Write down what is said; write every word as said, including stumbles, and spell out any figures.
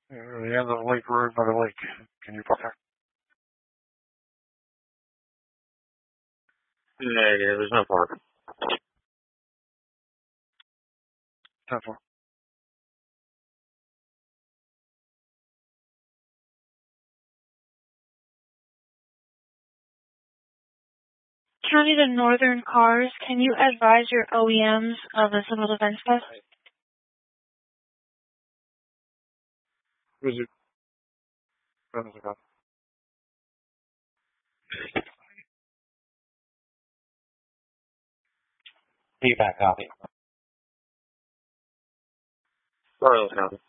Yeah, the end of the lake road by the lake. Can you park there? Yeah, yeah, there's no parking. ten four. County to Northern Cars, can you advise your O E Ms of the civil defense test? Who's it? Who's it? Feedback copy. Royal County.